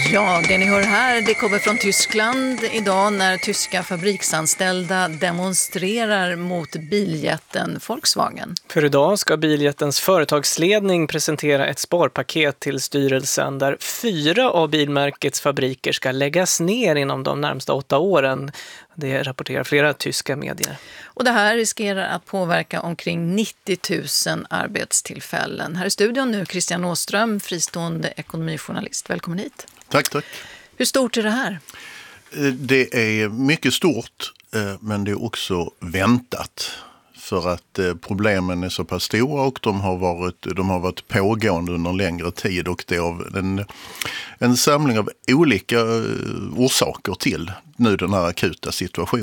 Ja, det ni hör här, det kommer från Tyskland idag när tyska fabriksanställda demonstrerar mot biljätten Volkswagen. För idag ska biljättens företagsledning presentera ett sparpaket till styrelsen där 4 av bilmärkets fabriker ska läggas ner inom de närmsta 8 åren. Det rapporterar flera tyska medier. Och det här riskerar att påverka omkring 90 000 arbetstillfällen. Här i studion nu Christian Åström, fristående ekonomijournalist. Välkommen hit. Tack. Hur stort är det här? Det är mycket stort, men det är också väntat. För att problemen är så pass stora och de har varit pågående under en längre tid. Och det är av en samling av olika orsaker till nu den här akuta situationen.